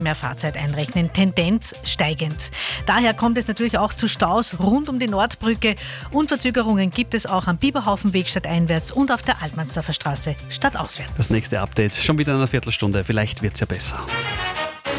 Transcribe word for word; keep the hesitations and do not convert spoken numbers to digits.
mehr Fahrzeit einrechnen, Tendenz steigend. Daher kommt es natürlich auch zu Staus rund um die Nordbrücke und Verzögerungen gibt es auch am Bieberhaufenweg stadteinwärts und auf der Altmannsdorfer Straße stadtauswärts. Das nächste Update schon wieder in einer Viertelstunde, vielleicht wird es ja besser.